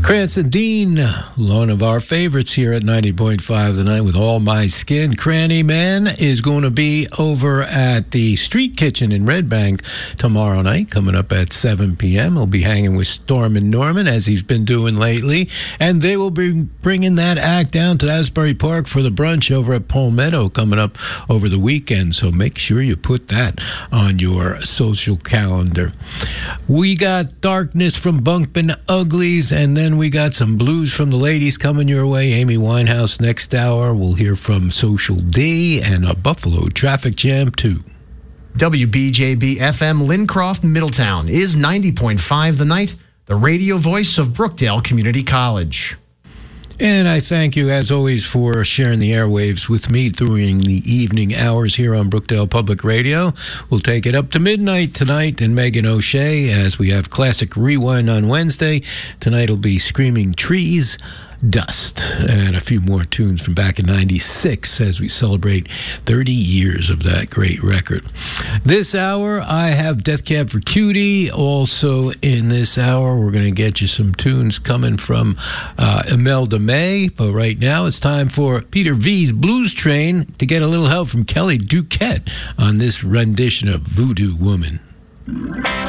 Cranston Dean, one of our favorites here at 90.5 The Night with All My Skin. Cranny Man is going to be over at the Street Kitchen in Red Bank tomorrow night, coming up at 7 p.m. He'll be hanging with Storm and Norman, as he's been doing lately, and they will be bringing that act down to Asbury Park for the brunch over at Palmetto coming up over the weekend, so make sure you put that on your social calendar. We got Darkness from Bumpin' Uglies, and then we got some blues from the ladies coming your way. Amy Winehouse next hour. We'll hear from Social D and a Buffalo Traffic Jam too. WBJB FM Lincroft, Middletown is 90.5 The Night, the radio voice of Brookdale Community College. And I thank you, as always, for sharing the airwaves with me during the evening hours here on Brookdale Public Radio. We'll take it up to midnight tonight in Megan O'Shea as we have Classic Rewind on Wednesday. Tonight will be Screaming Trees, Dust, and a few more tunes from back in 96 as we celebrate 30 years of that great record. This hour, I have Death Cab for Cutie. Also in this hour, we're going to get you some tunes coming from Imelda May. But right now, it's time for Peter V's Blues Train to get a little help from Kelly Duquette on this rendition of Voodoo Woman.